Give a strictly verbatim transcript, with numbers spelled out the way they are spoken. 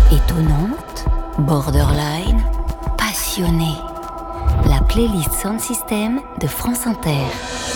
Étonnante, borderline, passionnée. La playlist Sound System de France Inter.